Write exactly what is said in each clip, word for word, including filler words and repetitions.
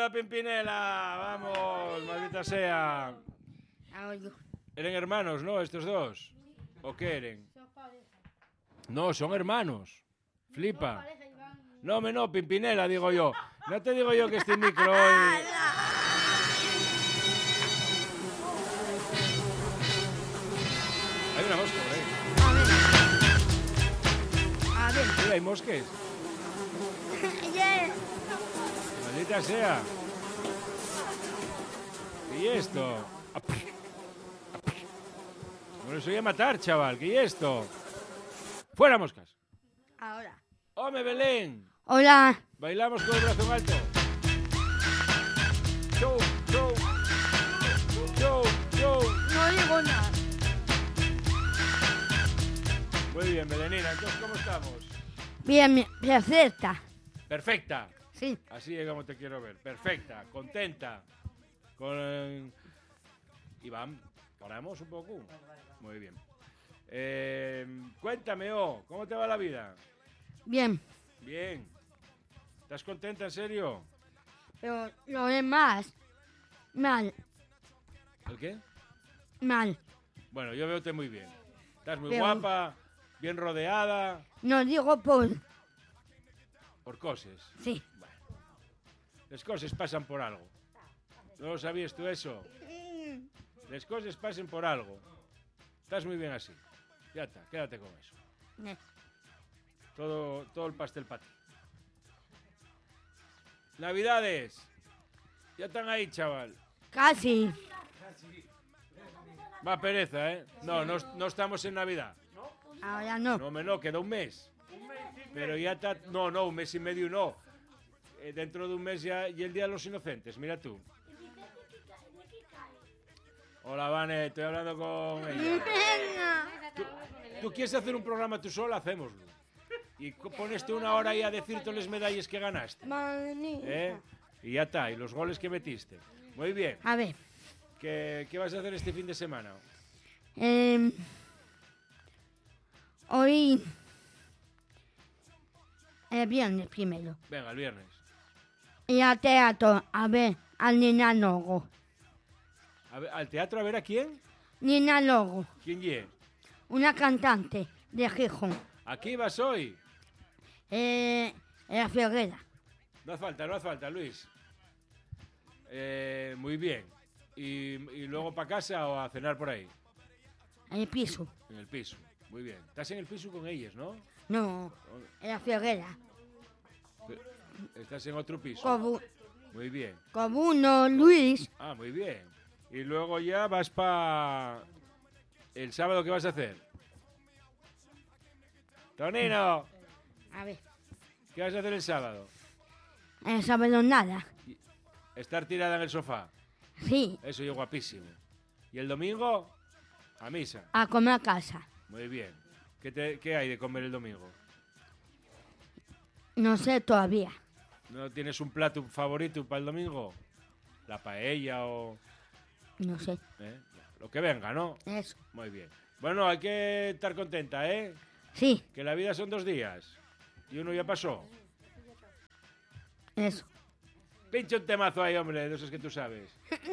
a Pimpinela. Vamos, maldita sea. ¿Eran hermanos, no, estos dos? ¿O qué eran? No, son hermanos. Flipa. No, me no, Pimpinela, digo yo. No te digo yo que este micro hoy... Hay una mosca por ahí. A ver. Mira, hay mosques. Yeah. Maldita sea. ¿Qué es esto? Bueno, eso voy a matar, chaval. ¿Qué es esto? ¡Fuera, moscas! Ahora. ¡Home, Belén! Hola. Bailamos con el brazo en alto. Show, show. Show, show. No digo nada. Muy bien, Belenina. Entonces, ¿cómo estamos? Bien, perfecta. Perfecta. Sí. Así es como te quiero ver. Perfecta, contenta. Con... Iván, ¿paramos un poco? Muy bien. Eh, cuéntame, oh, ¿cómo te va la vida? Bien. Bien. ¿Estás contenta, en serio? Pero lo demás, mal, ¿El qué? mal. Bueno, yo veo-te muy bien. Estás muy Pero- guapa, bien rodeada, No digo por... por cosas. Sí. Bueno, las cosas pasan por algo. ¿No lo sabías tú eso? Las cosas pasan por algo. Estás muy bien así. Ya está, quédate con eso. Eh, Todo, todo el pastel para ti. Navidades. Ya están ahí, chaval. Casi. Va pereza, ¿eh? No, no, no estamos en Navidad. Ahora no. No, me no, queda un mes. Pero ya está... No, no, un mes y medio no. Eh, dentro de un mes ya y el Día de los Inocentes, mira tú. Hola, Vane, estoy hablando con ella. ¿Tú, tú quieres hacer un programa tú sola? Hacémoslo. Y co- pones tú una hora ahí a decir todas las medallas que ganaste. Madre mía. ¿Eh? Y ya está, y los goles que metiste. Muy bien. A ver. ¿Qué, qué vas a hacer este fin de semana? Eh, hoy... El viernes primero. Venga, el viernes. Y al teatro, a ver, al Nina Logo. A ver, ¿al teatro a ver a quién? Nina Logo, ¿Quién ye? una cantante de Gijón. ¿Aquí vas hoy? Eh, en la Ferrera. No hace falta, no hace falta, Luis. Eh, muy bien. ¿Y, y luego para casa o a cenar por ahí? En el piso. En el piso. Muy bien. Estás en el piso con ellas, ¿no? No, en la Ferrera. Estás en otro piso. Como, Muy bien. como uno, Luis. Ah, muy bien. Y luego ya vas para... ¿El sábado qué vas a hacer? Tonino, A ver, ¿qué vas a hacer el sábado? en sábado nada. Estar tirada en el sofá. Sí, Eso es guapísimo. ¿Y el domingo? A misa. a comer a casa. Muy bien. ¿Qué, te- qué hay de comer el domingo? No sé todavía. ¿No tienes un plato favorito para el domingo? ¿La paella o...? No sé. ¿eh? Lo que venga, ¿no? Eso. Muy bien. Bueno, hay que estar contenta, ¿eh? Sí, Que la vida son dos días. Y uno ya pasó. eso. Pincha un temazo ahí, hombre, de esos que tú sabes.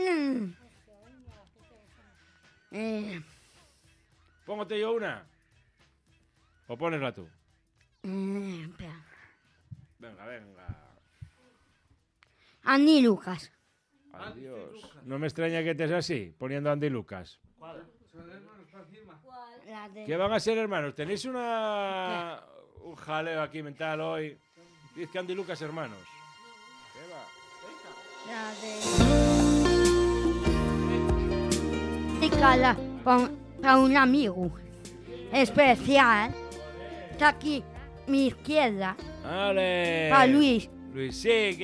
Eh, Póngote yo una. ¿O ponesla tú? eh, espera. Venga, venga. Andy Lucas. Adiós. No me extraña que estés así, poniendo a Andy Lucas. La de... ¿Qué van a ser, hermanos? ¿Tenéis una... un jaleo aquí mental hoy? Dice que Andy Lucas hermanos. ¿Qué va? La de... Dedicada para un amigo especial. Está aquí mi izquierda. ¡Ale! Para Luis. Luis, sí,